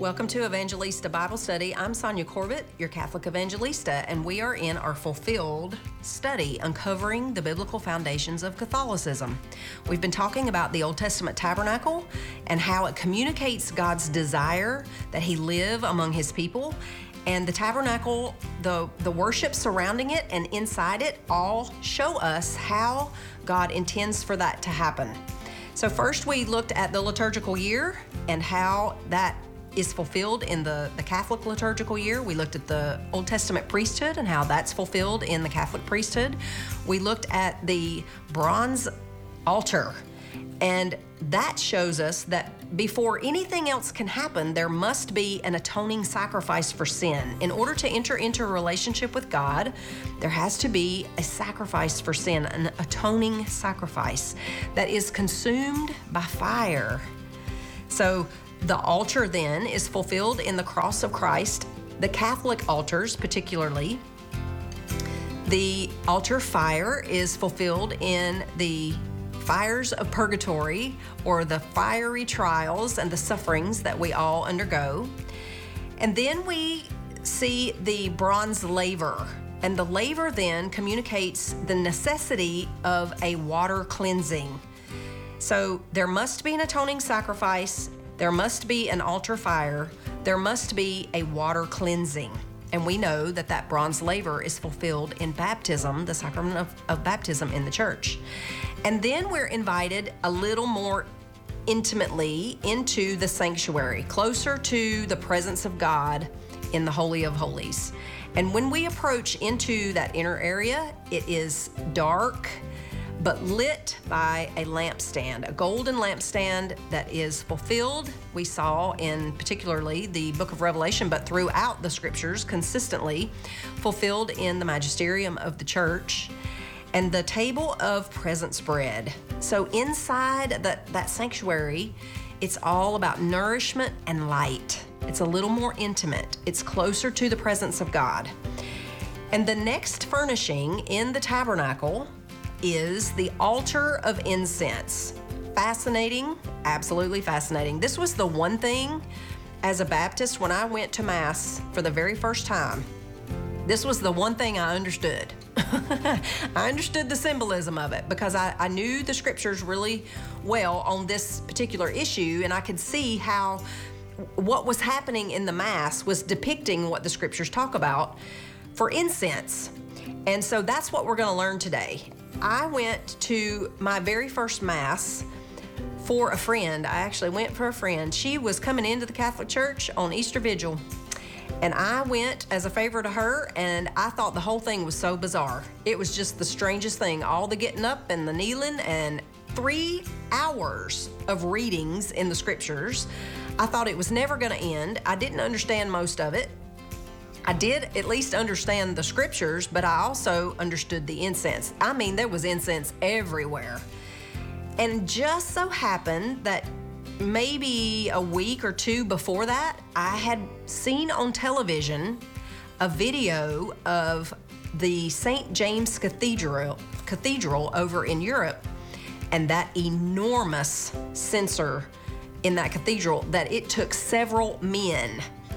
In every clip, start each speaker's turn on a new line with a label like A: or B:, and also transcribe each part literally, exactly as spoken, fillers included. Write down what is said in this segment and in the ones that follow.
A: Welcome to Evangelista Bible Study. I'm Sonia Corbett, your Catholic Evangelista, and we are in our Fulfilled study, uncovering the biblical foundations of Catholicism. We've been talking about the Old Testament tabernacle and how it communicates God's desire that He live among His people. And the tabernacle, the, the worship surrounding it and inside it all show us how God intends for that to happen. So first we looked at the liturgical year and how that is fulfilled in the, the Catholic liturgical year. We looked at the Old Testament priesthood and how that's fulfilled in the Catholic priesthood. We looked at the bronze altar, and that shows us that before anything else can happen, there must be an atoning sacrifice for sin. In order to enter into a relationship with God, there has to be a sacrifice for sin, an atoning sacrifice that is consumed by fire. So the altar then is fulfilled in the cross of Christ. The Catholic altars particularly, the altar fire is fulfilled in the fires of purgatory, or the fiery trials and the sufferings that we all undergo. And then we see the bronze laver. And the laver then communicates the necessity of a water cleansing. So there must be an atoning sacrifice, there must be an altar fire, there must be a water cleansing. And we know that that bronze laver is fulfilled in baptism, the sacrament of, of baptism in the church. And then we're invited a little more intimately into the sanctuary, closer to the presence of God in the Holy of Holies. And when we approach into that inner area, it is dark, but lit by a lampstand, a golden lampstand that is fulfilled. We saw in particularly the book of Revelation, but throughout the scriptures, consistently fulfilled in the magisterium of the church. And the table of presence bread. So inside that, that sanctuary, it's all about nourishment and light. It's a little more intimate. It's closer to the presence of God. And the next furnishing in the tabernacle is the altar of incense. Fascinating, absolutely fascinating. This was the one thing as a Baptist when I went to Mass for the very first time. This was the one thing I understood. I understood the symbolism of it because I, I knew the scriptures really well on this particular issue, and I could see how what was happening in the Mass was depicting what the scriptures talk about for incense. And so that's what we're going to learn today. I went to my very first Mass for a friend. I actually went for a friend. She was coming into the Catholic Church on Easter Vigil. And I went as a favor to her, and I thought the whole thing was so bizarre. It was just the strangest thing. All the getting up and the kneeling and three hours of readings in the scriptures. I thought it was never going to end. I didn't understand most of it. I did at least understand the scriptures, but I also understood the incense. I mean, there was incense everywhere. And just so happened that maybe a week or two before that, I had seen on television a video of the Saint James Cathedral, Cathedral over in Europe, and that enormous censer in that cathedral that it took several men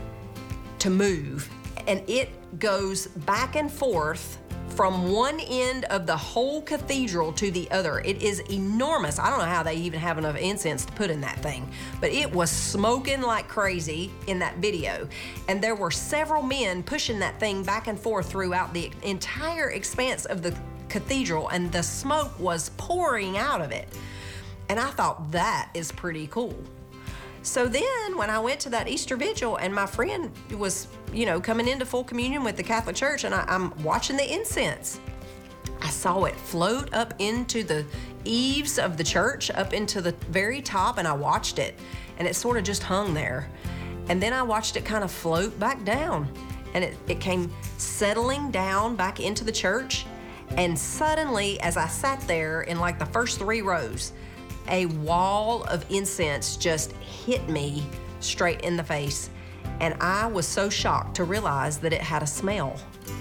A: to move. And it goes back and forth from one end of the whole cathedral to the other. It is enormous. I don't know how they even have enough incense to put in that thing, but it was smoking like crazy in that video. And there were several men pushing that thing back and forth throughout the entire expanse of the cathedral, and the smoke was pouring out of it. And I thought, that is pretty cool. So then when I went to that Easter Vigil and my friend was, you know, coming into full communion with the Catholic Church, and I, I'm watching the incense, I saw it float up into the eaves of the church, up into the very top, and I watched it, and it sort of just hung there. And then I watched it kind of float back down, and it, it came settling down back into the church. And suddenly, as I sat there in like the first three rows, a wall of incense just hit me straight in the face. And I was so shocked to realize that it had a smell.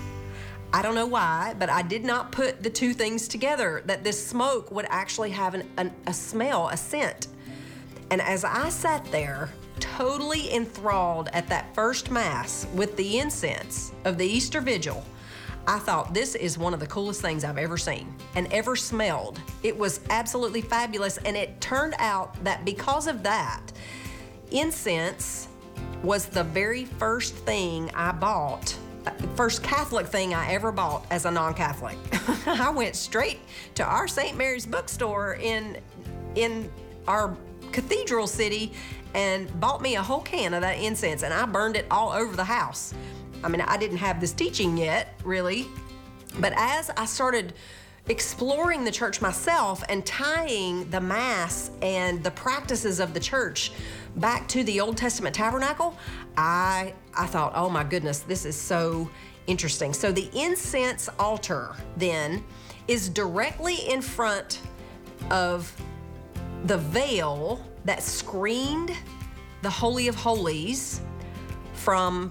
A: I don't know why, but I did not put the two things together, that this smoke would actually have an, an, a smell, a scent. And as I sat there, totally enthralled at that first Mass with the incense of the Easter Vigil. I thought, this is one of the coolest things I've ever seen and ever smelled. It was absolutely fabulous, and it turned out that because of that, incense was the very first thing I bought, first Catholic thing I ever bought as a non-Catholic. I went straight to our Saint Mary's bookstore in, in our cathedral city and bought me a whole can of that incense, and I burned it all over the house. I mean, I didn't have this teaching yet, really, but as I started exploring the church myself and tying the Mass and the practices of the church back to the Old Testament tabernacle, I, I thought, oh my goodness, this is so interesting. So the incense altar then is directly in front of the veil that screened the Holy of Holies from